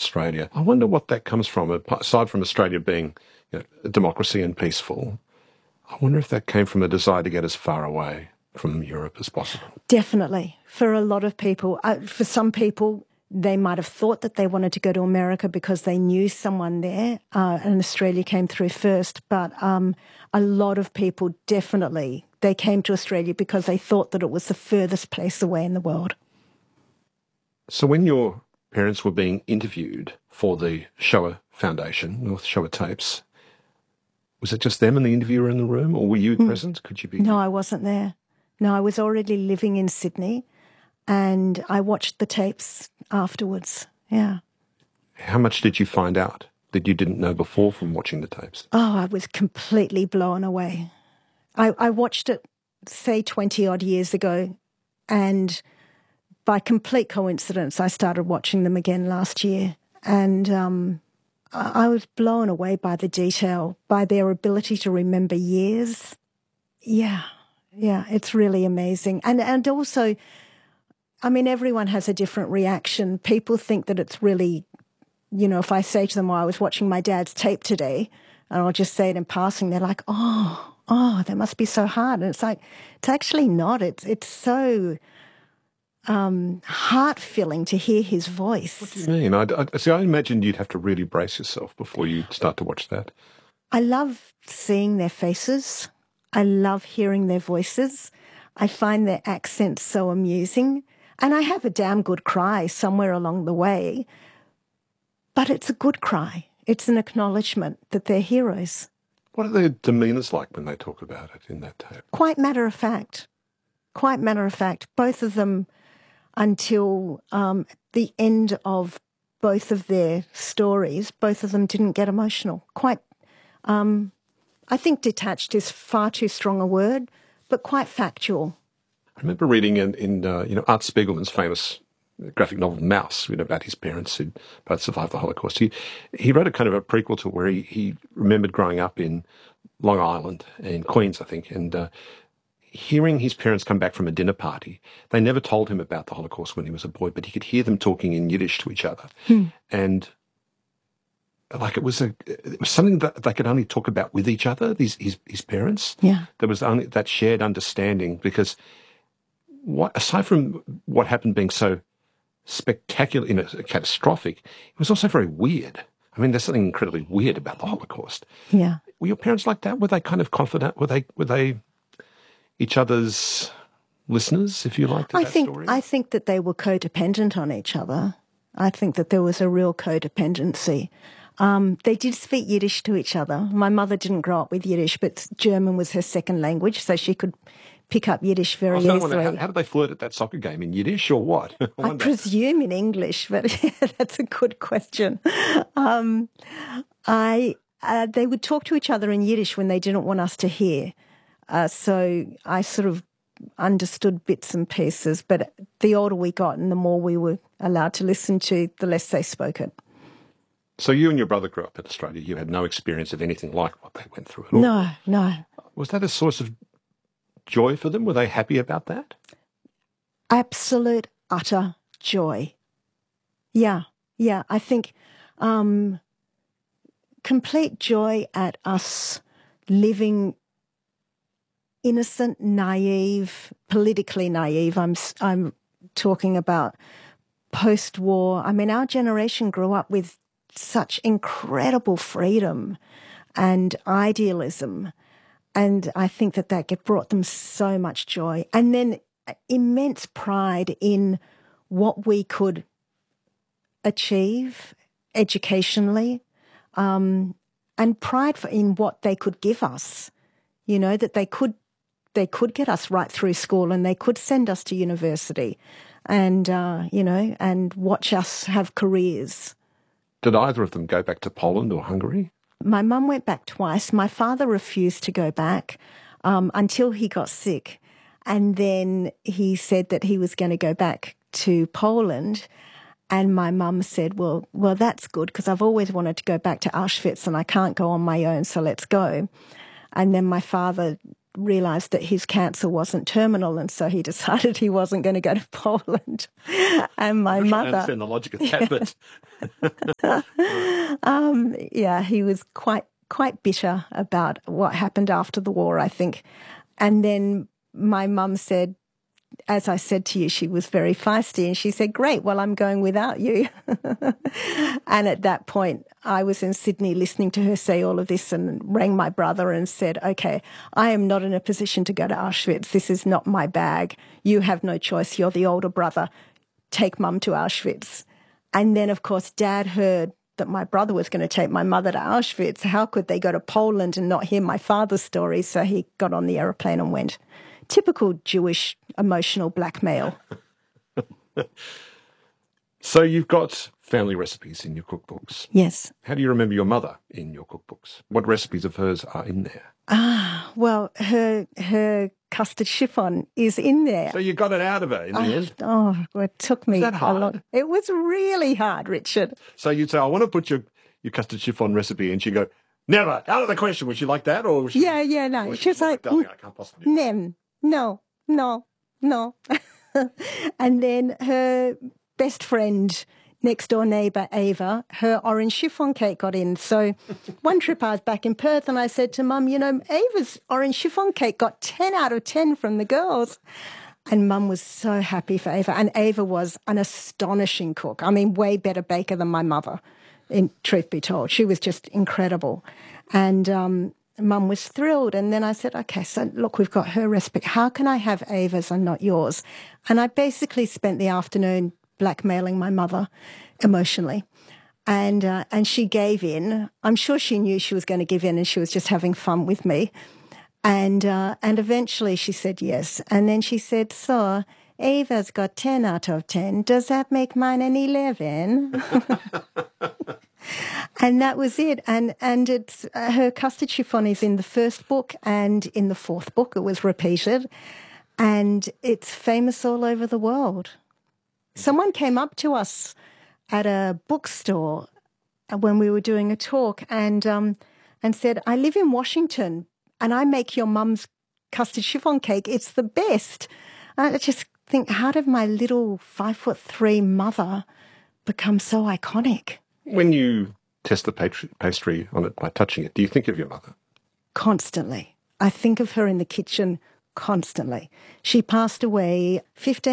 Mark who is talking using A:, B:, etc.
A: Australia. I wonder what that comes from. Aside from Australia being a democracy and peaceful, I wonder if that came from a desire to get as far away from Europe as possible.
B: Definitely. For a lot of people, for some people, they might have thought that they wanted to go to America because they knew someone there, and Australia came through first. But a lot of people definitely, they came to Australia because they thought that it was the furthest place away in the world.
A: So when your parents were being interviewed for the Shoah Foundation, North Shoah Tapes, was it just them and the interviewer in the room, or were you present? Could you be?
B: No, I wasn't there. No, I was already living in Sydney, and I watched the tapes afterwards. Yeah.
A: How much did you find out that you didn't know before from watching the tapes?
B: Oh, I was completely blown away. I watched it, say, 20-odd years ago, and by complete coincidence, I started watching them again last year. And I was blown away by the detail, by their ability to remember years. Yeah, it's really amazing. And also, I mean, everyone has a different reaction. People think that it's really, if I say to them, I was watching my dad's tape today, and I'll just say it in passing, they're like, oh, that must be so hard. And it's like, it's actually not. It's so heart-filling to hear his voice.
A: What do you mean? I imagined you'd have to really brace yourself before you start to watch that.
B: I love seeing their faces. I love hearing their voices. I find their accents so amusing. And I have a damn good cry somewhere along the way. But it's a good cry. It's an acknowledgement that they're heroes.
A: What are their demeanours like when they talk about it in that tape?
B: Quite matter of fact. Quite matter of fact. Both of them, until the end of both of their stories, both of them didn't get emotional. Quite, I think detached is far too strong a word, but quite factual.
A: I remember reading in Art Spiegelman's famous graphic novel Mouse, about his parents who both survived the Holocaust. He wrote a kind of a prequel to where he remembered growing up in Long Island, in Queens, I think, and hearing his parents come back from a dinner party. They never told him about the Holocaust when he was a boy, but he could hear them talking in Yiddish to each other. And like it was something that they could only talk about with each other, his parents.
B: Yeah.
A: There was only that shared understanding, because aside from what happened being so spectacular, catastrophic, it was also very weird. I mean, there's something incredibly weird about the Holocaust.
B: Yeah.
A: Were your parents like that? Were they kind of confident? Were they each other's listeners, if you like, to that story?
B: I think that they were codependent on each other. I think that there was a real codependency. They did speak Yiddish to each other. My mother didn't grow up with Yiddish, but German was her second language, so she could pick up Yiddish very easily.
A: How did they flirt at that soccer game? In Yiddish or what?
B: I presume in English, but that's a good question. They would talk to each other in Yiddish when they didn't want us to hear. So I sort of understood bits and pieces, but the older we got and the more we were allowed to listen to, the less they spoke it.
A: So you and your brother grew up in Australia. You had no experience of anything like what they went through at all?
B: No.
A: Was that a source of joy for them? Were they happy about that?
B: Absolute, utter joy. Yeah. I think complete joy at us living innocent, naive, politically naive. I'm talking about post-war. I mean, our generation grew up with such incredible freedom and idealism. And I think that brought them so much joy. And then immense pride in what we could achieve educationally, and pride in what they could give us. That they could get us right through school, and they could send us to university, and and watch us have careers.
A: Did either of them go back to Poland or Hungary?
B: My mum went back twice. My father refused to go back until he got sick. And then he said that he was going to go back to Poland. And my mum said, well, that's good, because I've always wanted to go back to Auschwitz and I can't go on my own, so let's go. And then my father realised that his cancer wasn't terminal, and so he decided he wasn't going to go to Poland. And my mother...
A: I understand the logic of that,
B: but... he was quite bitter about what happened after the war, I think. And then my mum said, as I said to you, she was very feisty, and she said, great, well, I'm going without you. And at that point, I was in Sydney listening to her say all of this and rang my brother and said, okay, I am not in a position to go to Auschwitz. This is not my bag. You have no choice. You're the older brother. Take Mum to Auschwitz. And then, of course, Dad heard that my brother was going to take my mother to Auschwitz. How could they go to Poland and not hear my father's story? So he got on the aeroplane and went. Typical Jewish emotional blackmail.
A: So you've got family recipes in your cookbooks.
B: Yes.
A: How do you remember your mother in your cookbooks? What recipes of hers are in there?
B: Well, her custard chiffon is in there.
A: So you got it out of her in the end?
B: Oh, it took me
A: Was that hard?
B: a lot. It was really hard, Richard.
A: So you'd say, I want to put your custard chiffon recipe, and she'd go, never, out of the question. Was she like that? Or was she,
B: no.
A: was
B: She was like,
A: darling, I can't possibly do that.
B: No. And then her best friend, next door neighbour, Ava, her orange chiffon cake got in. So one trip I was back in Perth and I said to Mum, Ava's orange chiffon cake got 10 out of 10 from the girls. And Mum was so happy for Ava. And Ava was an astonishing cook. I mean, way better baker than my mother, in truth be told. She was just incredible. And Mum was thrilled. And then I said, okay, so look, we've got her recipe. How can I have Ava's and not yours? And I basically spent the afternoon blackmailing my mother emotionally. And she gave in. I'm sure she knew she was going to give in and she was just having fun with me. And eventually she said yes. And then she said, so Ava's got 10 out of 10. Does that make mine an 11? And that was it. And it's her custard chiffon is in the first book, and in the fourth book it was repeated. And it's famous all over the world. Someone came up to us at a bookstore when we were doing a talk and said, I live in Washington and I make your mum's custard chiffon cake. It's the best. I just think, how did my little 5'3" mother become so iconic?
A: When you test the pastry on it by touching it, do you think of your mother?
B: Constantly. I think of her in the kitchen constantly. She passed away 15